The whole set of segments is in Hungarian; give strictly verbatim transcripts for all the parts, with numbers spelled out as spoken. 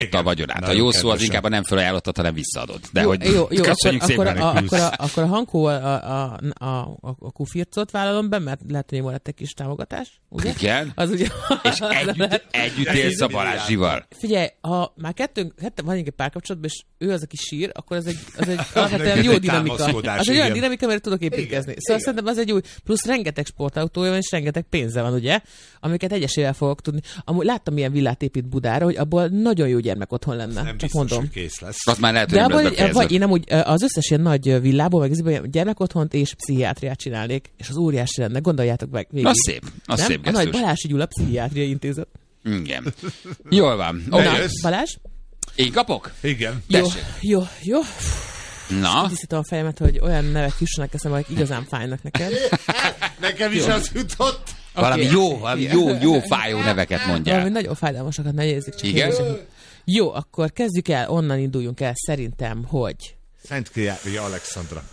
Igen, a vagyonát. A jó szó az inkább a nem felajánlottat, hanem visszaadod. De jó, hogy jó, jó, köszönjük akkor, szépen. akkor, a, akkor, a, akkor a Hankó a, a, a, a, a kufircot vállalom be, mert lehet, hogy volt egy kis támogatás. Ugye? Igen. Az ugye, és együtt, együtt élsz a Balázsival. Figyelj, ha már kettőnk, kettő van egy párkapcsolatban, és ő az, aki sír, akkor az egy, az egy alapvetően jó dinamika. Az egy olyan dinamika, mert tudok építkezni. Szóval igen. Szerintem az egy új, plusz rengeteg sportautója van, és rengeteg pénze van, ugye? Amiket egyesével fogok tudni. Amúgy láttam ilyen villát épít Budára, hogy abból nagyon jó gyermek otthon lenne. Nem csak biztos, mondom. hogy kész lesz. Az már lehet, hogy de nem abban, lesz befejezve. vagy én amúgy az összes ilyen nagy villából, meg ezért gyermekotthont és pszichiátriát csinálnék, és az óriási lenne, gondoljátok meg végig. Az szép, az nem? szép A nagy gesztus. Balási Gyula Pszichiátriai Intézet. Igen. Jól van. Okay. Okay. Balázs? Én kapok? Igen. Jó, jó, jó. Na? Tisztítom a fejemet, hogy olyan nevek jussanak eszembe, amik igazán fájnak neked. Nekem is az jutott. Valami Okay. jó, valami jó, jó fájó neveket mondjál. Valami nagyon fájdalmasokat ne jegyezzük. Csak Igen? jegyezzük. Jó, akkor kezdjük el, onnan induljunk el szerintem, hogy... Szent Király Alexandra.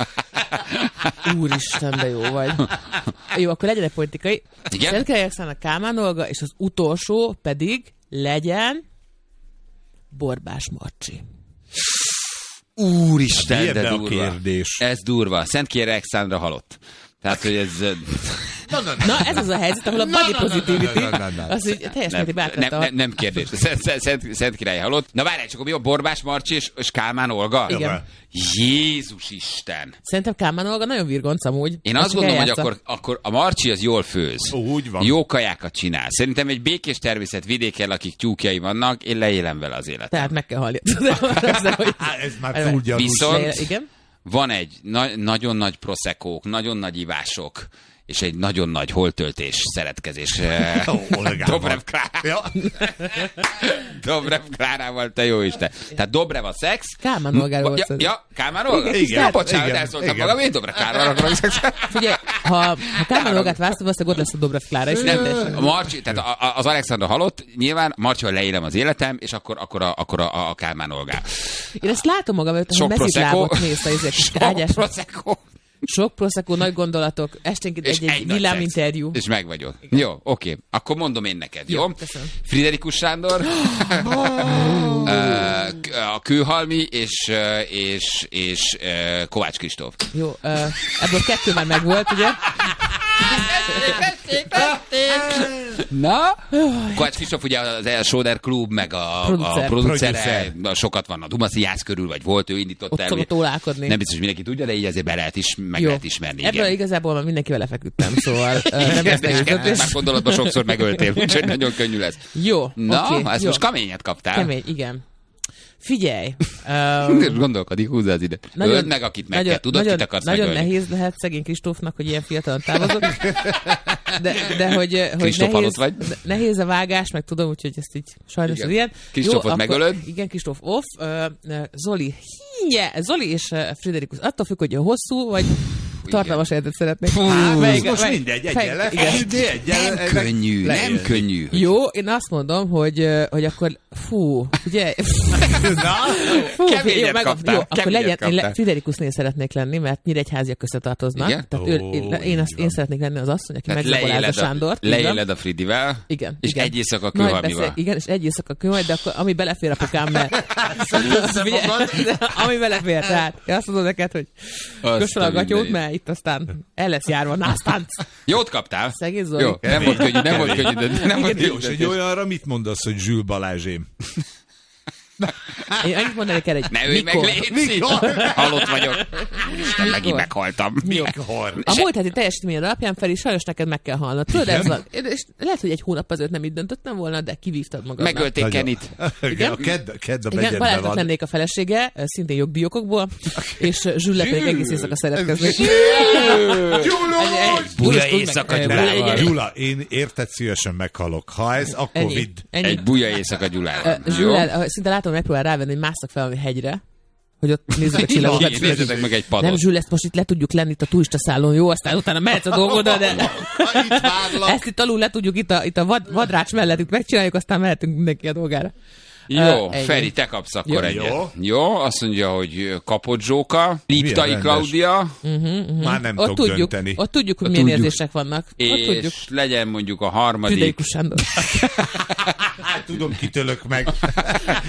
Úristen, de jó vagy. Jó, akkor legyen egy politikai. Igen? Szent Király Alexandra, Kálmán Olga, és az utolsó pedig legyen Borbás Marcsi. Úristen, Milyen de a durva. kérdés? Ez durva. Szent Király Alexandra halott. Tehát, hogy ez... Na, ez az a helyzet, ahol a body positivity, na, na, na. az így teljes Nem, mértékben nem, átadta. nem, nem kérdés. Szent, Szent, Szent, Szent Király halott. Na várjál, csak mi a Borbás Marcsi és, és Kálmán Olga? Igen. Jézus Isten! Szerintem Kálmán Olga nagyon virgonc amúgy. Én azt gondolom, hogy akkor, akkor a Marcsi az jól főz. Ó, úgy van. Jó kajákat csinál. Szerintem egy békés természet vidéken, akik tyúkjai vannak, én leélem vele az életet. Tehát meg kell halni. Á, ez már túl gyanús. Viszont Igen? van egy na- nagyon nagy proszekók, nagyon nagy ivások, és egy nagyon nagy holtöltés, szeretkezés. Ó, Olgával. Dobrev Klárával. Ja. Dobrev Klárával, te jó Isten. Tehát Dobrev a szex. Kálmán Olgáról Ja, volt szó. ja, Kálmán Olga? Igen. Ja, bocsánat, Igen. elszóltam Igen. magam, én Dobrev Klárával akarok szexelni. Figyelj, ha, ha Kálmán Olgát választom, azt ott lesz a Dobrev Klára, és Nem, a Marcsi, tehát a, a, az Alexandra halott, nyilván Marcsival leélem az életem, és akkor, akkor, a, akkor a, a Kálmán Olgá. Én ezt látom magam előtt, hogy Sok mezitlábot prosecco. nézve, ezek kis Sok ágyás. prosecco. Sok prosecco, nagy gondolatok, esténként És egy-egy nagy villáminterjú. szex. És meg vagyok. Jó, oké. Akkor mondom én neked, jó? Jó, köszönöm. Friderikus Sándor, a Kőhalmi és, és, és Kovács Kristóf. Jó, uh, ebből kettő már megvolt, ugye? Na? Kovács Kristóf ugye az El Soder Klub, meg a, Producer. a producere, Producer. sokat van a Dumasi Jász körül, vagy volt, ő indított Ott el. szokott tólálkodni. Nem biztos, hogy mindenki tudja, de így azért be lehet is, meg Jó. lehet ismerni. Ebből Igen. igazából már mindenkivel lefeküdtem, szóval uh, nem lesz nehéz Már döntés. gondolatban sokszor megöltél, úgyhogy nagyon könnyű lesz. Jó, Na, oké, ezt jó. most kaményet kaptál. Kemény, igen. Figyelj! Um, Gondolkodik, húzza az ide. Öld meg, akit meg kell. Tudod, nagyon, kit akarsz nagyon megölni. nehéz lehet szegény Kristófnak, hogy ilyen fiatalon távozott. De, de hogy, hogy Kristóf nehéz, halott vagy? nehéz a vágás, meg tudom, úgyhogy ezt így sajnos Igen. az ilyen. Kristófot Jó, megölöd? Akkor, igen, Kristóf off. Uh, uh, Zoli, hínje, Zoli és uh, Friderikus. Attól függ, hogy hosszú, vagy tartalmas életet szeretnék. Hát, Melyik- most mely- mindegy, fej- egyen le. igen. Egyen, Nem könnyű, nem könnyű. Jó, én azt mondom, hogy, uh, hogy akkor fú, ugye... Na, Fú, Keményet jó, meg, kaptál, jó, akkor keményet legyen, én le, kaptál. Friderikusnél szeretnék lenni, mert Nyíregyháziak összetartoznak. Igen? Tehát ő, Ó, én, én, azt, én szeretnék lenni az asszony, aki Tehát megzabolázza leéled Sándort. a, leéled a Fridivel, Igen. és igen. egy éjszaka a Nagy Kőhalmival. beszél- Igen, és egy éjszaka kőhalmi, de akkor, ami belefér apukám, mert... ami belefér, tehát. Én azt mondom neked, hogy Azt kös fel a a gatyót, mindenit. mert itt aztán el lesz járva, násztánc. Jót kaptál? Szegény Zoli. Jó, nem volt könnyű, nem volt könnyű, de nem volt jó, könnyű. és egy olyanra mit mondasz, hogy Zsül Balázsém? Én annyit mondanék el, egy Ne ölj meg, mikor? légy halott vagyok. Úristen, megint Mikor? meghaltam. Mikor? A múlt heti teljesítményed alapján Feri, sajnos neked meg kell halnod. Tudod, ez van. És lehet, hogy egy hónap azért nem így döntöttem volna, de kivívtad magadnak. Megölték Nagyon. Kenit. Igen? A kedd, kedd a Igen, begyedbe Balázsnak van. lennék a felesége, szintén jogdíjokokból, és Zsülle pedig egész éjszaka szeretkezni. Buja éjszaka Gyulával. Gyula, én érted, szívesen meghalok. Ha ez, akkor Ennyi. vidd. Ennyi. Egy buja éjszaka Gyulával. Zsülle, szinte látom, hogy megpróbál rávenni, hogy másszak fel valami hegyre, hogy ott nézzük a csillagokat. Nézzetek meg egy padot. Nem, Zsülle, ezt most itt le tudjuk lenni itt a turista szállón, jó? Aztán utána mehetsz a dolgodra, de Itt várlak. ezt itt alul le tudjuk itt a, itt a vad, vadrács mellett itt megcsináljuk, aztán mehetünk mindenki a dolgára. Jó, uh, Feri, te kapsz akkor jó. egyet. Jó. Jó, azt mondja, hogy kapott Zsóka, Liptai Klaudia. Uh-huh, uh-huh. Már nem ott tudok tudjuk, dönteni. Ott tudjuk, hogy Ott milyen tudjuk. érzések vannak. Ott És tudjuk. legyen mondjuk a harmadik. Friderikus Sándor. Hát tudom, kitölök meg.